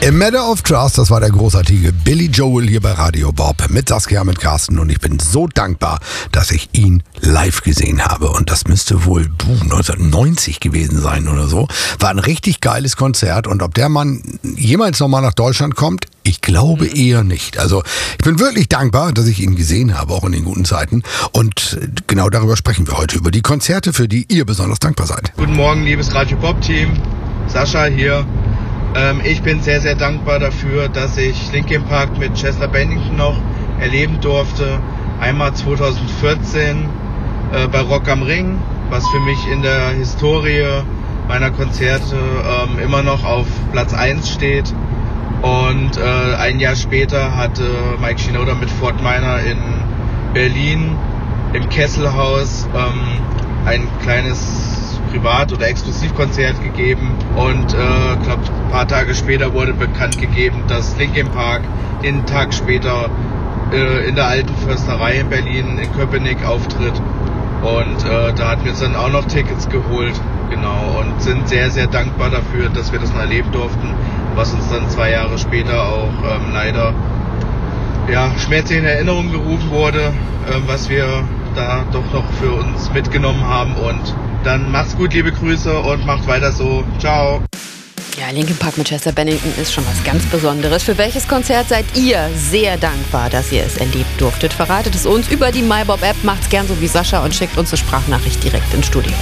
Im Matter of Trust, das war der großartige Billy Joel hier bei Radio Bob mit Saskia, mit Carsten, und ich bin so dankbar, dass ich ihn live gesehen habe, und das müsste wohl 1990 gewesen sein oder so. War ein richtig geiles Konzert, und ob der Mann jemals nochmal nach Deutschland kommt, ich glaube eher nicht. Also ich bin wirklich dankbar, dass ich ihn gesehen habe, auch in den guten Zeiten, und genau darüber sprechen wir heute, über die Konzerte, für die ihr besonders dankbar seid. Guten Morgen, liebes Radio Bob Team, Sascha hier. Ich bin sehr, sehr dankbar dafür, dass ich Linkin Park mit Chester Bennington noch erleben durfte. Einmal 2014 bei Rock am Ring, was für mich in der Historie meiner Konzerte immer noch auf Platz 1 steht. Und ein Jahr später hatte Mike Shinoda mit Fort Minor in Berlin im Kesselhaus ein kleines Privat- oder Exklusivkonzert gegeben, und glaube, ein paar Tage später wurde bekannt gegeben, dass Linkin Park den Tag später in der Alten Försterei in Berlin in Köpenick auftritt, und da hatten wir uns dann auch noch Tickets geholt, genau, und sind sehr, sehr dankbar dafür, dass wir das noch erleben durften, was uns dann 2 Jahre später auch leider schmerzlich in Erinnerung gerufen wurde, was wir da doch noch für uns mitgenommen haben. Und dann macht's gut, liebe Grüße, und macht weiter so. Ciao. Ja, Linkin Park mit Chester Bennington ist schon was ganz Besonderes. Für welches Konzert seid ihr sehr dankbar, dass ihr es erleben durftet? Verratet es uns über die MyBob-App, macht's gern so wie Sascha und schickt uns eine Sprachnachricht direkt ins Studio.